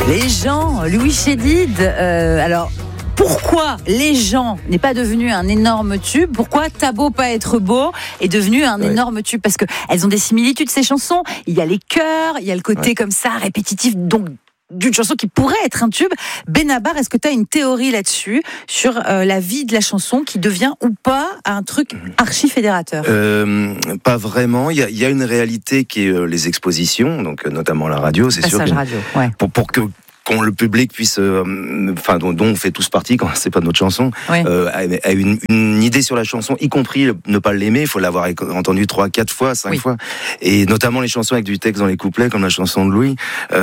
Les gens, Louis Chédid, alors... Pourquoi Les gens n'est pas devenu un énorme tube? Pourquoi T'as beau pas être beau est devenu un énorme tube? Parce que elles ont des similitudes, ces chansons. Il y a les chœurs, il y a le côté comme ça répétitif, donc d'une chanson qui pourrait être un tube. Benabar, est-ce que tu as une théorie là-dessus sur la vie de la chanson qui devient ou pas un truc archi fédérateur? Pas vraiment. Il y a une réalité qui est les expositions, donc notamment la radio, c'est sûr. Radio, ouais. Pour que le public puisse, dont on fait tous partie quand c'est pas notre chanson, a une idée sur la chanson, y compris ne pas l'aimer, il faut l'avoir entendu 3, 4 fois, 5 fois, et notamment les chansons avec du texte dans les couplets, comme la chanson de Louis.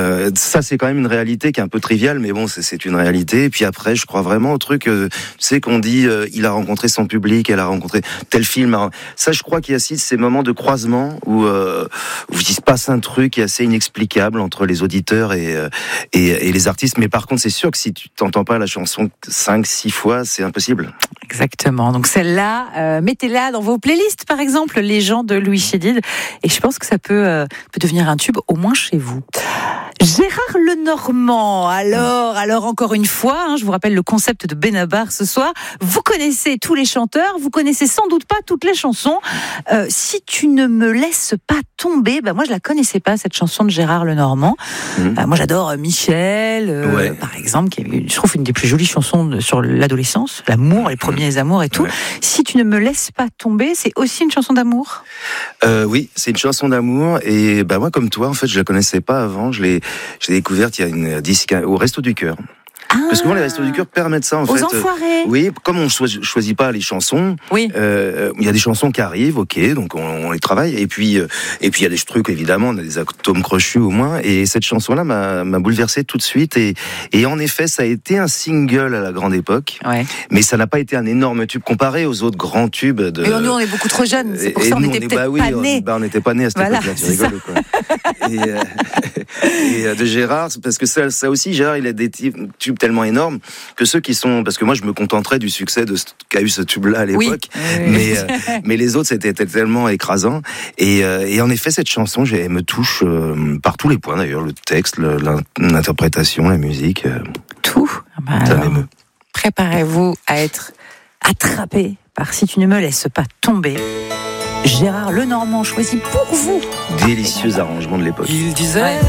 Ça, c'est quand même une réalité qui est un peu triviale, mais bon, c'est une réalité. Et puis après, je crois vraiment au truc, qu'on dit, il a rencontré son public, elle a rencontré tel film. Ça, je crois qu'il y a aussi ces moments de croisement où il se passe un truc qui est assez inexplicable entre les auditeurs et les artistes, mais par contre c'est sûr que si tu t'entends pas la chanson 5-6 fois, c'est impossible. Exactement, donc celle-là, mettez-la dans vos playlists par exemple, les gens de Louis Chédid, et je pense que ça peut devenir un tube, au moins chez vous. Gérard Lenormand, alors encore une fois, je vous rappelle le concept de Benabar ce soir, vous connaissez tous les chanteurs, vous connaissez sans doute pas toutes les chansons. Si tu ne me laisses pas tomber, moi je la connaissais pas cette chanson de Gérard Lenormand. Moi j'adore Michel, par exemple, qui est, je trouve, une des plus jolies chansons sur l'adolescence, l'amour, les premiers amours et tout. Si tu ne me laisses pas tomber, c'est aussi une chanson d'amour? Oui, c'est une chanson d'amour, et moi comme toi, en fait, je la connaissais pas avant, je l'ai découverte il y a une disque au Resto du Cœur. Parce que les Restos du Cœur permettent ça, en fait. Aux enfoirés. Oui, comme on choisit pas les chansons, il y a des chansons qui arrivent, donc on les travaille, et puis il y a des trucs, évidemment, on a des atomes crochus au moins, et cette chanson-là m'a bouleversé tout de suite, et en effet, ça a été un single à la grande époque, mais ça n'a pas été un énorme tube comparé aux autres grands tubes de... Et nous, on est beaucoup trop jeunes, c'est pour ça qu'on n'était peut-être pas nés. On n'était pas nés à cette époque-là, tu rigoles, quoi. Et de Gérard, parce que ça aussi, Gérard, il a des tubes tellement énormes que ceux qui sont, parce que moi je me contenterais du succès de qu'a eu ce tube-là à l'époque, mais les autres c'était tellement écrasant, et en effet cette chanson elle me touche par tous les points d'ailleurs, le texte, l'interprétation, la musique, tout. Ça m'émeut. Préparez-vous à être attrapé par Si tu ne me laisses pas tomber. Gérard Lenormand choisi pour vous. Délicieux arrangement de l'époque. Il disait